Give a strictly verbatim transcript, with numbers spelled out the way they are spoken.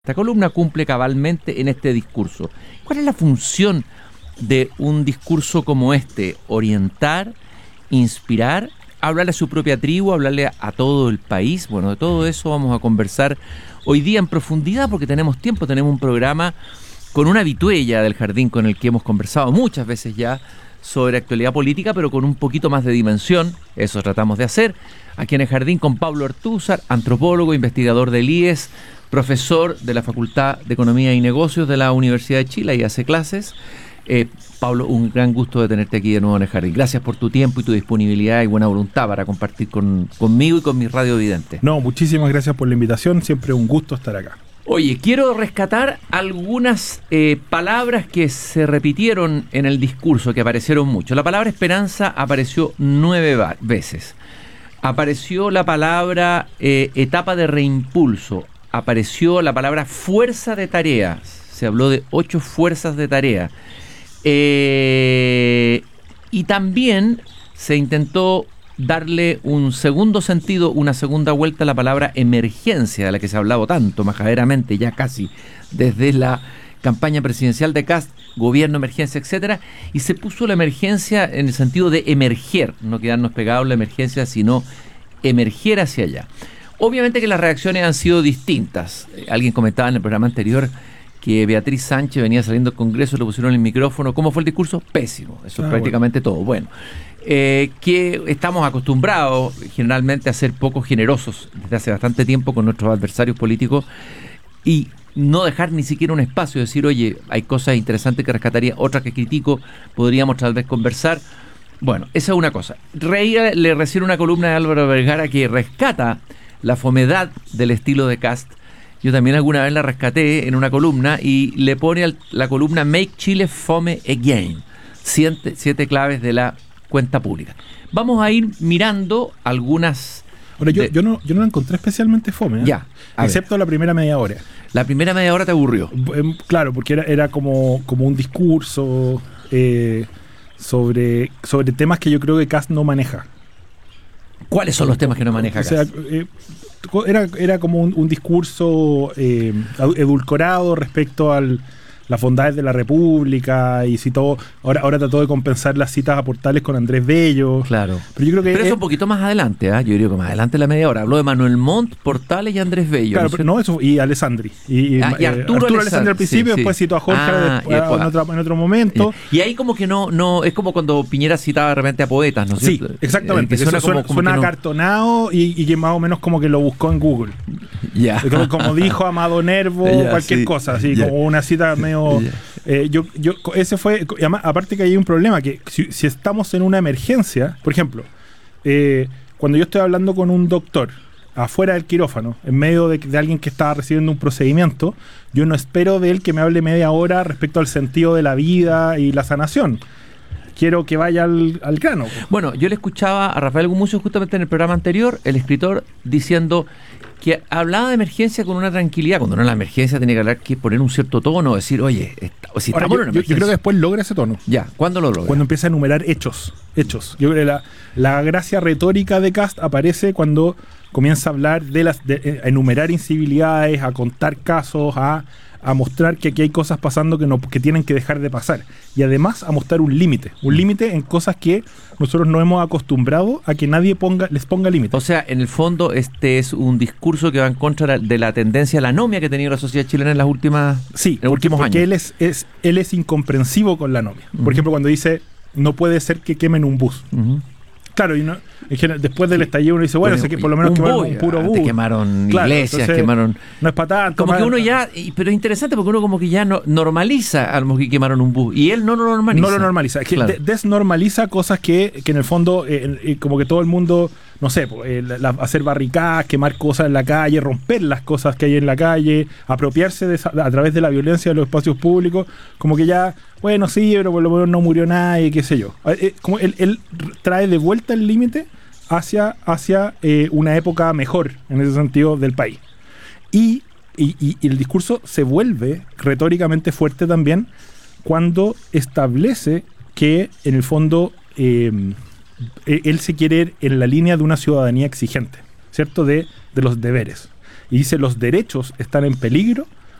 Esta columna cumple cabalmente en este discurso. ¿Cuál es la función de un discurso como este? Orientar, inspirar, hablarle a su propia tribu, hablarle a todo el país. Bueno, de todo eso vamos a conversar hoy día en profundidad porque tenemos tiempo, tenemos un programa con una habituella del Jardín con el que hemos conversado muchas veces ya sobre actualidad política, pero con un poquito más de dimensión. Eso tratamos de hacer aquí en el Jardín con Pablo Ortúzar, antropólogo, investigador del I E S, profesor de la Facultad de Economía y Negocios de la Universidad de Chile y hace clases. Eh, Pablo, un gran gusto de tenerte aquí de nuevo en el Jardín. Gracias por tu tiempo y tu disponibilidad y buena voluntad para compartir con, conmigo y con mis radiovidentes. No, muchísimas gracias por la invitación. Siempre un gusto estar acá. Oye, quiero rescatar algunas eh, palabras que se repitieron en el discurso, que aparecieron mucho. La palabra esperanza apareció nueve va- veces. Apareció la palabra eh, etapa de reimpulso. Apareció la palabra fuerza de tareas. Se habló de ocho fuerzas de tarea. Eh, y también se intentó darle un segundo sentido, una segunda vuelta a la palabra emergencia, de la que se ha hablado tanto majaderamente, ya casi desde la campaña presidencial de Kast, gobierno, emergencia, etcétera, y se puso la emergencia en el sentido de emerger, no quedarnos pegados en la emergencia, sino emerger hacia allá. Obviamente que las reacciones han sido distintas. Alguien comentaba en el programa anterior que Beatriz Sánchez venía saliendo del Congreso, le pusieron el micrófono. ¿Cómo fue el discurso? Pésimo. Eso ah, es prácticamente bueno. todo. Bueno, eh, que estamos acostumbrados generalmente a ser poco generosos desde hace bastante tiempo con nuestros adversarios políticos y no dejar ni siquiera un espacio, decir, oye, hay cosas interesantes que rescataría, otras que critico, podríamos tal vez conversar. Bueno, esa es una cosa. Reía, le recibe una columna de Álvaro Vergara que rescata la fomedad del estilo de Kast. Yo también alguna vez la rescaté en una columna y le pone al, la columna Make Chile Fome Again. Siete, siete claves de la cuenta pública. Vamos a ir mirando algunas... Ahora, yo, de... yo, no, yo no la encontré especialmente fome, ¿eh? Ya. Excepto ver. la primera media hora. La primera media hora te aburrió. Eh, claro, porque era, era como, como un discurso eh, sobre, sobre temas que yo creo que Kast no maneja. ¿Cuáles son los temas que no maneja Kast? O sea, eh, Era, era como un, un discurso eh, edulcorado respecto a las bondades de la República y si todo, ahora, ahora trató de compensar las citas a Portales con Andrés Bello. Claro. Pero yo creo que pero es, eso un poquito más adelante, ¿eh? Yo diría que más adelante la media hora. Habló de Manuel Montt, Portales y Andrés Bello. Claro, ¿no? Pero no, eso, y Alessandri. Y, y, ah, y Arturo, Arturo Alessandri, Alessandri al principio, sí, después sí. citó a Jorge ah, después, después, en, otro, en otro momento. Y ahí como que no, no, es como cuando Piñera citaba de repente a poetas, ¿no es Sí, cierto? exactamente. Eh, que suena, suena, como, como suena que no... acartonado y, y que más o menos como que lo buscó en Google. Ya. Como, como dijo Amado Nervo, ya, cualquier sí. cosa, así ya. como una cita medio... Eh, yo, yo, ese fue, aparte que hay un problema, que si, si estamos en una emergencia, por ejemplo, eh, cuando yo estoy hablando con un doctor afuera del quirófano, en medio de, de alguien que está recibiendo un procedimiento, yo no espero de él que me hable media hora respecto al sentido de la vida y la sanación. Quiero que vaya al, al grano. Bueno, yo le escuchaba a Rafael Gumucio justamente en el programa anterior, el escritor, diciendo que hablaba de emergencia con una tranquilidad. Cuando no es la emergencia tenía que hablar, que poner un cierto tono, decir, oye, está, si Ahora, estamos yo, en una yo, emergencia. yo creo que después logra ese tono. Ya, ¿cuándo lo logra? Cuando empieza a enumerar hechos. Hechos. Yo creo que la, la gracia retórica de Kast aparece cuando comienza a hablar de las, de, a enumerar incivilidades, a contar casos, a, a mostrar que aquí hay cosas pasando que, no, que tienen que dejar de pasar. Y además a mostrar un límite. Un límite en cosas que nosotros no hemos acostumbrado a que nadie ponga, les ponga límites. O sea, en el fondo, este es un discurso que va en contra de la tendencia a la anomia que ha tenido la sociedad chilena en las últimas sí, en los porque, últimos porque años. él es, es, él es incomprensivo con la anomia. Uh-huh. Por ejemplo, cuando dice, no puede ser que quemen un bus. Uh-huh. Claro, y no, en general, después del estallido uno dice, bueno, bueno sé que por lo menos quemaron un puro bus. Quemaron claro, iglesias, entonces, quemaron... No es para tanto. Como que uno ya... Pero es interesante porque uno como que ya no, normaliza a lo que quemaron un bus. Y él no lo normaliza. No lo normaliza. Es que claro. de, desnormaliza cosas que, que en el fondo, eh, eh, como que todo el mundo, no sé, eh, la, hacer barricadas, quemar cosas en la calle, romper las cosas que hay en la calle, apropiarse de esa, a través de la violencia de los espacios públicos, como que ya, bueno, sí, pero por lo menos no murió nadie, qué sé yo. Eh, como él, él trae de vuelta el límite hacia, hacia eh, una época mejor, en ese sentido, del país. Y, y, y el discurso se vuelve retóricamente fuerte también cuando establece que, en el fondo, eh, él se quiere ir en la línea de una ciudadanía exigente, ¿cierto? De, de los deberes. Y dice, los derechos están en peligro